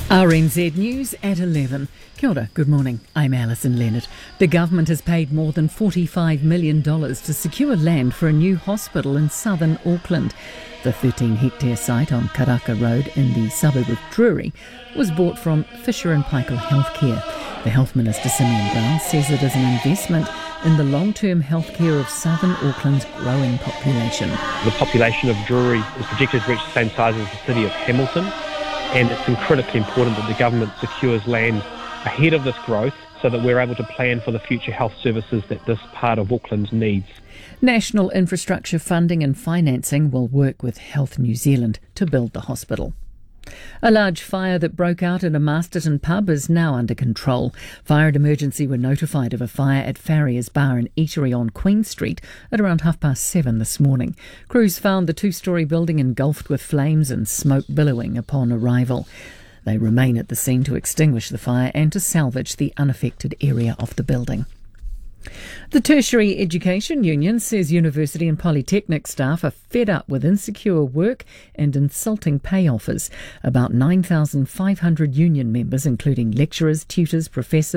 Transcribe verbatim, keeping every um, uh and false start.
R N Z News at eleven. Kia ora, good morning. I'm Alison Leonard. The government has paid more than forty-five million dollars to secure land for a new hospital in southern Auckland. The thirteen hectare site on Karaka Road in the suburb of Drury was bought from Fisher and Paykel Healthcare. The Health Minister Simeon Brown says it is an investment in the long-term healthcare of southern Auckland's growing population. The population of Drury is projected to reach the same size as the city of Hamilton, and it's critically important that the government secures land ahead of this growth so that we're able to plan for the future health services that this part of Auckland needs. National infrastructure funding and financing will work with Health New Zealand to build the hospital. A large fire that broke out in a Masterton pub is now under control. Fire and emergency were notified of a fire at Farrier's Bar and Eatery on Queen Street at around half past seven this morning. Crews found the two-storey building engulfed with flames and smoke billowing upon arrival. They remain at the scene to extinguish the fire and to salvage the unaffected area of the building. The Tertiary Education Union says university and polytechnic staff are fed up with insecure work and insulting pay offers. About nine thousand five hundred union members, including lecturers, tutors, professors,